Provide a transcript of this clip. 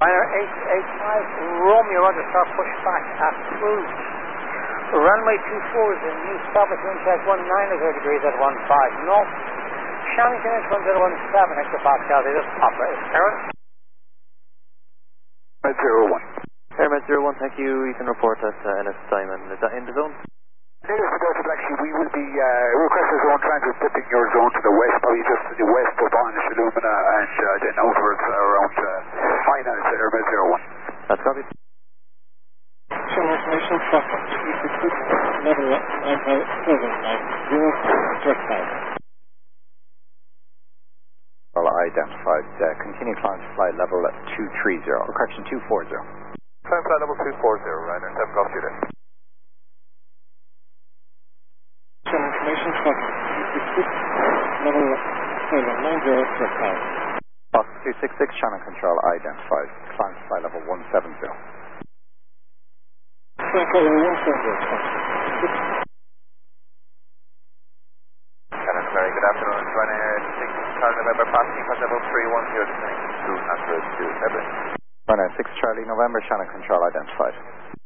Ryanair 885 Romeo, Roger, start push back at cruise. Runway 24 is a new stop at wind check 19 degrees at 15 north. Shannon is 1017 hectopascal. They just operate. Aaron? Med 01. Airmed 01, thank you. You can report at NS Simon. Is that in the zone? Yes, Delta Blackship, we will be requesting zone transit, dipping your zone to the west, probably just to the west up on Shilumina and then outwards around final at Airmed 01. That's copied. Some information, traffic, level 970, Well, identified. Continue climb to flight level 230, or correction 240. Climb flight level 240, Ryanair 7 Golf Juliet. some information, traffic, level 970, Fox 266, channel control identified. Climb to flight level 170. Shannon, very good afternoon. It's Ryanair 6 Charlie November, passing flight level 310, descending 200 to February. Runner 6 Charlie November, channel control identified.